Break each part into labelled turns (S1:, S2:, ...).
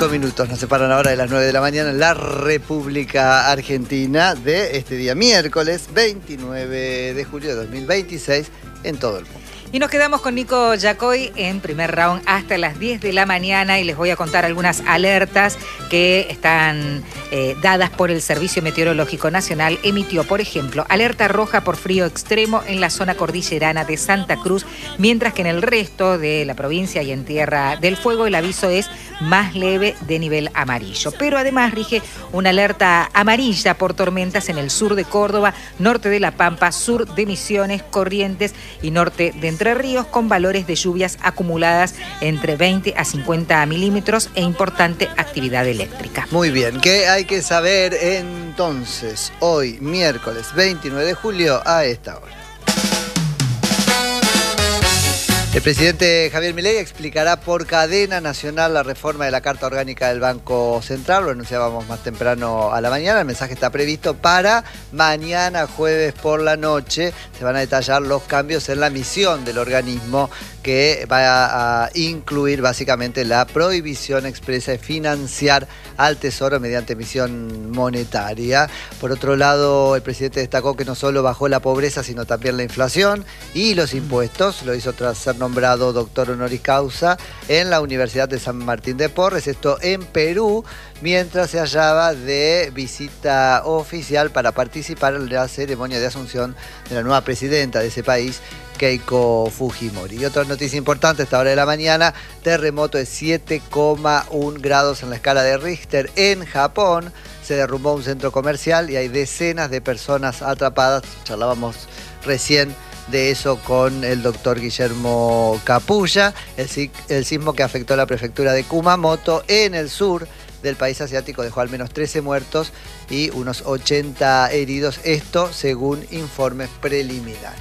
S1: 5 minutos nos separan ahora de las 9 de la mañana en la República Argentina de este día miércoles 29 de julio de 2026 en todo el mundo.
S2: Y nos quedamos con Nico Yacoy en primer round hasta las 10 de la mañana y les voy a contar algunas alertas que están dadas por el Servicio Meteorológico Nacional. Emitió, por ejemplo, alerta roja por frío extremo en la zona cordillerana de Santa Cruz, mientras que en el resto de la provincia y en Tierra del Fuego el aviso es más leve de nivel amarillo. Pero además rige una alerta amarilla por tormentas en el sur de Córdoba, norte de La Pampa, sur de Misiones, Corrientes y norte de Entre Ríos, con valores de lluvias acumuladas entre 20 a 50 milímetros e importante actividad eléctrica.
S1: Muy bien, ¿qué hay que saber entonces hoy, miércoles 29 de julio, a esta hora? El presidente Javier Milei explicará por cadena nacional la reforma de la Carta Orgánica del Banco Central. Lo anunciábamos más temprano a la mañana. El mensaje está previsto para mañana jueves por la noche. Se van a detallar los cambios en la misión del organismo, que va a incluir básicamente la prohibición expresa de financiar al Tesoro mediante emisión monetaria. Por otro lado, el presidente destacó que no solo bajó la pobreza, sino también la inflación y los impuestos. Lo hizo tras ser nombrado doctor honoris causa en la Universidad de San Martín de Porres, esto en Perú, mientras se hallaba de visita oficial para participar en la ceremonia de asunción de la nueva presidenta de ese país, Keiko Fujimori. Y otra noticia importante a esta hora de la mañana: terremoto de 7,1 grados en la escala de Richter en Japón. Se derrumbó un centro comercial y hay decenas de personas atrapadas. Charlábamos recién de eso con el doctor Guillermo Capulla. El sismo que afectó a la prefectura de Kumamoto en el sur del país asiático dejó al menos 13 muertos y unos 80 heridos. Esto según informes preliminares.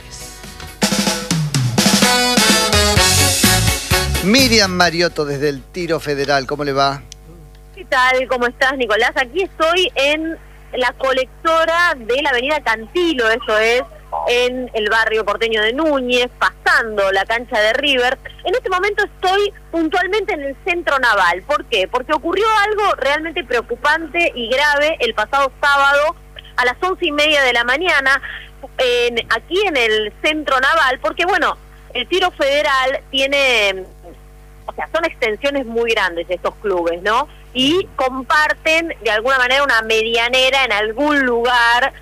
S1: Miriam Mariotto desde el Tiro Federal, ¿cómo le va?
S3: ¿Qué tal? ¿Cómo estás, Nicolás? Aquí estoy en la colectora de la avenida Cantilo, eso es, en el barrio porteño de Núñez, pasando la cancha de River. En este momento estoy puntualmente en el centro naval. ¿Por qué? Porque ocurrió algo realmente preocupante y grave el pasado sábado a las 11:30 de la mañana, aquí en el centro naval, porque bueno, el Tiro Federal tiene, o sea, son extensiones muy grandes estos clubes, ¿no? Y comparten de alguna manera una medianera en algún lugar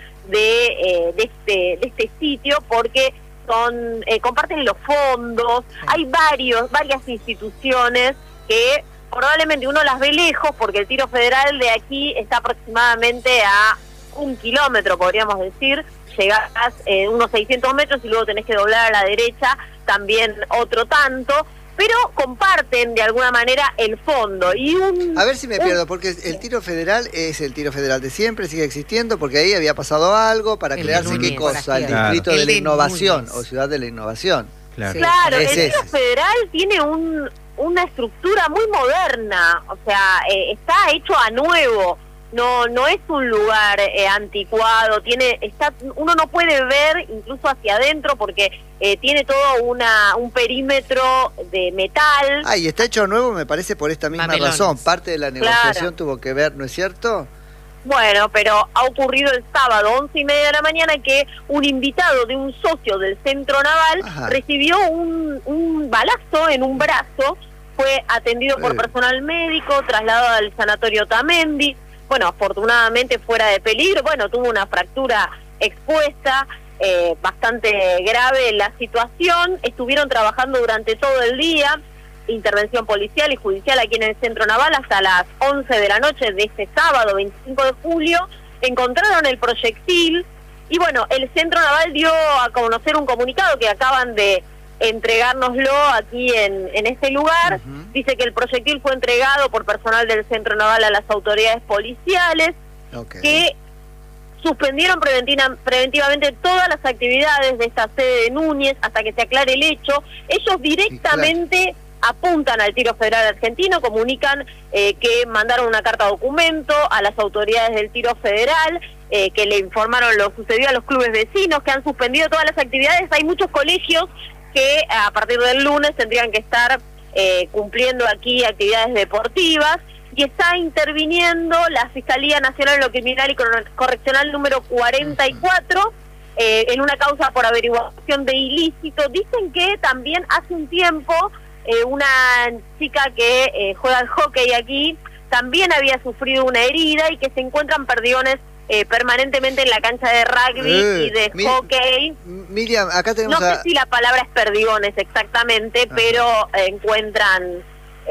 S3: de este sitio, porque comparten los fondos. Hay varias instituciones que probablemente uno las ve lejos, porque el Tiro Federal de aquí está aproximadamente a 1 kilómetro, podríamos decir. Llegás unos 600 metros y luego tenés que doblar a la derecha también otro tanto, pero comparten de alguna manera el fondo. A
S1: ver si me pierdo, porque el Tiro Federal es el Tiro Federal de siempre, sigue existiendo, porque ahí había pasado algo para crearse qué cosa, el Distrito de la Innovación o Ciudad de la Innovación.
S3: Claro, el Tiro Federal tiene una estructura muy moderna, o sea, está hecho a nuevo. No es un lugar anticuado, uno no puede ver incluso hacia adentro porque tiene todo un perímetro de metal.
S1: Y está hecho nuevo, me parece, por esta misma razón. Parte de la negociación tuvo que ver, ¿no es cierto?
S3: Bueno, pero ha ocurrido el sábado, 11:30 de la mañana, que un invitado de un socio del centro naval recibió un balazo en un brazo, fue atendido por personal médico, trasladado al sanatorio Tamendi. Bueno, afortunadamente fuera de peligro. Bueno, tuvo una fractura expuesta, bastante grave la situación. Estuvieron trabajando durante todo el día, intervención policial y judicial aquí en el Centro Naval, hasta las 11 de la noche de este sábado, 25 de julio. Encontraron el proyectil y bueno, el Centro Naval dio a conocer un comunicado que acaban de entregárnoslo aquí en este lugar. Dice que el proyectil fue entregado por personal del Centro Naval a las autoridades policiales, que suspendieron preventivamente todas las actividades de esta sede de Núñez hasta que se aclare el hecho. Ellos directamente apuntan al Tiro Federal argentino, comunican que mandaron una carta documento a las autoridades del Tiro Federal, que le informaron lo sucedido a los clubes vecinos, que han suspendido todas las actividades. Hay muchos colegios que a partir del lunes tendrían que estar cumpliendo aquí actividades deportivas. y está interviniendo la Fiscalía Nacional de lo Criminal y Correccional número 44 en una causa por averiguación de ilícito. Dicen que también hace un tiempo una chica que juega al hockey aquí también había sufrido una herida y que se encuentran perdigones permanentemente en la cancha de rugby y de hockey.
S1: Miriam, acá tenemos
S3: no sé si la palabra es perdigones exactamente, pero encuentran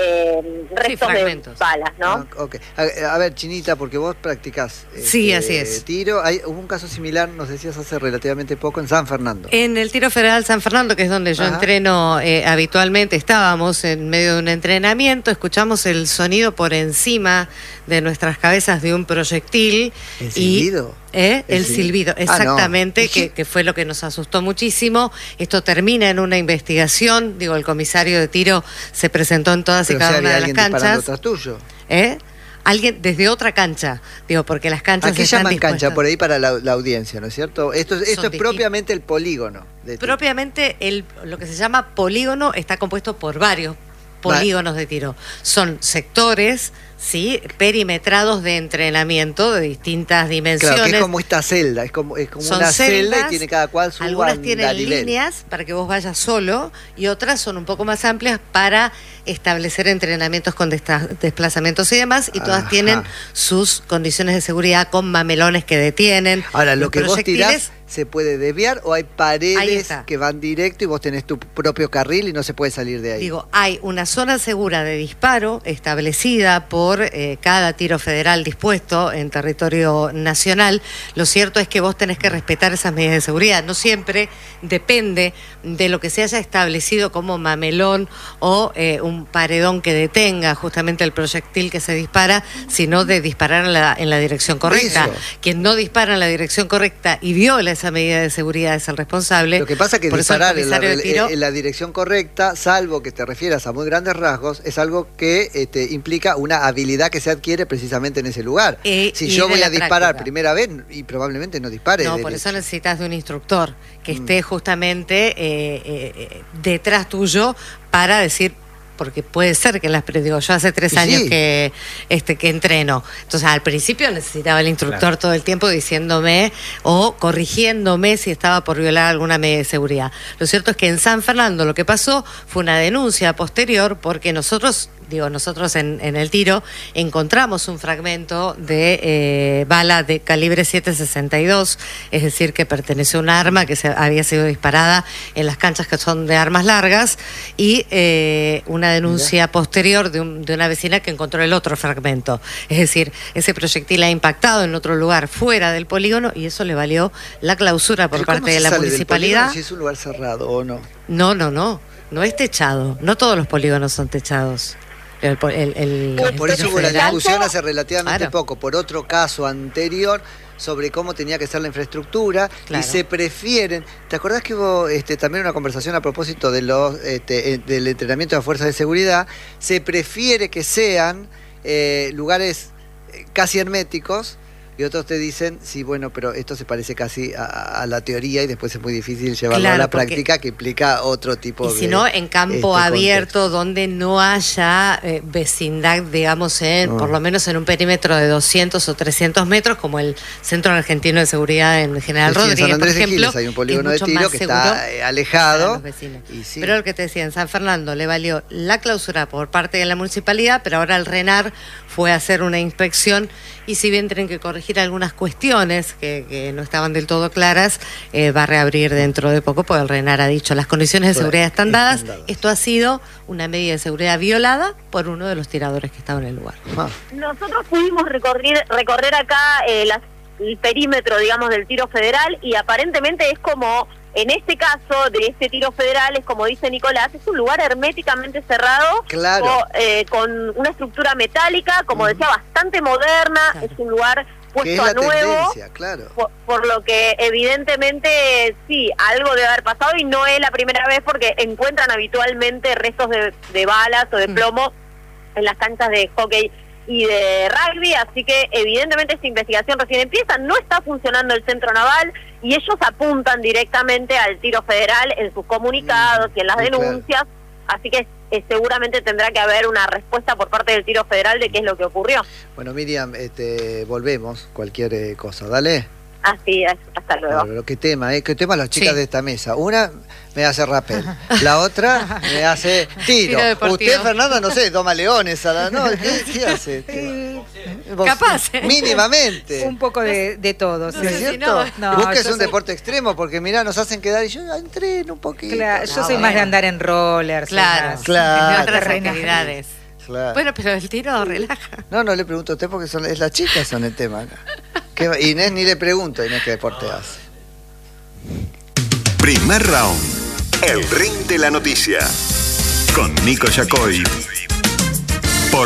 S3: restos de balas, ¿no?
S1: Okay. A ver, Chinita, porque vos practicás
S2: sí, así es.
S1: Tiro. Hubo un caso similar, nos decías hace relativamente poco, en San Fernando.
S4: En el Tiro Federal San Fernando, que es donde yo entreno habitualmente, estábamos en medio de un entrenamiento, escuchamos el sonido por encima de nuestras cabezas de un proyectil.
S1: ¿El silbido?
S4: El silbido, exactamente,
S1: no.
S4: que fue lo que nos asustó muchísimo. Esto termina en una investigación, el comisario de tiro se presentó en todas y cada una de las canchas.
S1: Tras tuyo.
S4: Alguien desde otra cancha, porque las canchas
S1: aquí
S4: están
S1: llaman
S4: dispuestas.
S1: Cancha por ahí para la audiencia, ¿no es cierto? Esto es propiamente el polígono.
S4: Propiamente lo que se llama polígono está compuesto por varios polígonos de tiro. Son sectores, ¿sí?, perimetrados de entrenamiento de distintas dimensiones.
S1: Claro, que es como esta celda, es como una celda y tiene cada cual su
S4: algunas tienen
S1: nivel.
S4: Líneas para que vos vayas solo y otras son un poco más amplias para establecer entrenamientos con desplazamientos y demás, y todas tienen sus condiciones de seguridad con mamelones que detienen.
S1: Ahora, lo que vos tirás se puede desviar o hay paredes que van directo y vos tenés tu propio carril y no se puede salir de ahí.
S4: Hay una zona segura de disparo establecida por cada tiro federal dispuesto en territorio nacional. Lo cierto es que vos tenés que respetar esas medidas de seguridad. No siempre depende de lo que se haya establecido como mamelón o un paredón que detenga justamente el proyectil que se dispara, sino de disparar en la dirección correcta.
S1: Eso.
S4: Quien no dispara en la dirección correcta y viola esa medida de seguridad es el responsable.
S1: Lo que pasa es que
S4: por
S1: disparar en la dirección correcta, salvo que te refieras a muy grandes rasgos, es algo que implica una habilidad que se adquiere precisamente en ese lugar. Si yo voy a disparar primera vez y probablemente no dispare.
S4: No, por eso necesitas de un instructor que esté justamente detrás tuyo para decir, porque puede ser que yo hace 3 años que entreno. Entonces, al principio necesitaba el instructor todo el tiempo diciéndome o corrigiéndome si estaba por violar alguna medida de seguridad. Lo cierto es que en San Fernando lo que pasó fue una denuncia posterior porque nosotros en el tiro encontramos un fragmento de bala de calibre 7.62, es decir, que pertenece a un arma que había sido disparada en las canchas que son de armas largas, y una denuncia posterior de una vecina que encontró el otro fragmento. Es decir, ese proyectil ha impactado en otro lugar fuera del polígono y eso le valió la clausura por parte de la municipalidad.
S1: Si es un lugar cerrado o no.
S4: No es techado. No todos los polígonos son techados.
S1: Por eso hubo la discusión hace relativamente poco, por otro caso anterior, sobre cómo tenía que ser la infraestructura, y se prefieren. ¿Te acordás que hubo también una conversación a propósito de del entrenamiento de fuerzas de seguridad? Se prefiere que sean lugares casi herméticos, y otros te dicen, sí, bueno, pero esto se parece casi a la teoría y después es muy difícil llevarlo a la práctica, que implica otro tipo de...
S4: Y si no, en campo abierto, contexto, donde no haya vecindad, digamos, por lo menos en un perímetro de 200 o 300 metros, como el Centro Argentino de Seguridad en General Rodríguez,
S1: en San Andrés
S4: por ejemplo,
S1: de Giles hay un polígono de tiro que está alejado.
S4: Pero lo que te decía, en San Fernando le valió la clausura por parte de la municipalidad, pero ahora el RENAR fue a hacer una inspección y si bien tienen que corregir algunas cuestiones que no estaban del todo claras, va a reabrir dentro de poco, porque el RENAR ha dicho las condiciones de seguridad están dadas. Esto ha sido una medida de seguridad violada por uno de los tiradores que estaba en el lugar.
S3: Nosotros pudimos recorrer acá el perímetro, digamos, del tiro federal, y aparentemente es como, en este caso de este tiro federal, es como dice Nicolás, es un lugar herméticamente cerrado, con una estructura metálica, como decía, bastante moderna, es un lugar puesto a nuevo, por lo que evidentemente sí, algo debe haber pasado y no es la primera vez, porque encuentran habitualmente restos de balas o de plomo en las canchas de hockey y de rugby, así que evidentemente esta investigación recién empieza, no está funcionando el centro naval y ellos apuntan directamente al tiro federal en sus comunicados y en las denuncias, así que seguramente tendrá que haber una respuesta por parte del Tiro Federal de qué es lo que ocurrió.
S1: Bueno, Miriam, volvemos, cualquier cosa, dale.
S3: Así es, hasta luego.
S1: Pero qué tema, ¿eh? Qué tema las chicas de esta mesa. Una me hace rappel, la otra me hace tiro. Usted, Fernanda, no sé, doma leones a la... No, ¿qué hace?
S4: Capaz.
S1: Mínimamente.
S2: Un poco de todo.
S1: ¿No es cierto? Busques un deporte extremo, porque mirá, nos hacen quedar y yo entreno un poquito.
S2: Claro, yo soy más de andar en rollers.
S4: Claro,
S1: claro.
S4: otras actividades.
S1: Claro.
S4: Bueno, pero el tiro relaja.
S1: No, le pregunto a usted porque es las chicas son el tema acá. Inés ni le pregunto, Inés, qué deporte hace.
S5: Primer round. El ring de la noticia. Con Nico Yacoy